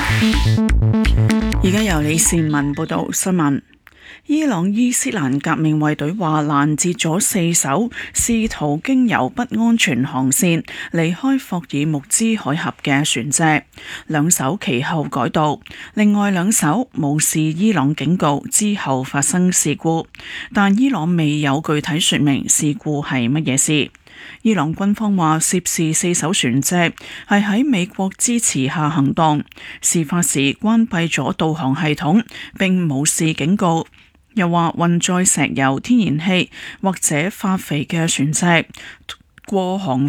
而家由李善文報道新聞。伊朗伊斯蘭革命衛隊話攔截咗4艘試圖經由不安全航線離開霍爾木茲海峽嘅船隻，2艘其後改道，另外2艘無視伊朗警告之後發生事故，但伊朗未有具體說明事故係乜嘢事。伊朗軍方話涉事4艘船隻係喺美國支持下行動，事發時關閉咗導航系統並無視警告。又話運載石油、天然氣或者化肥嘅船隻過航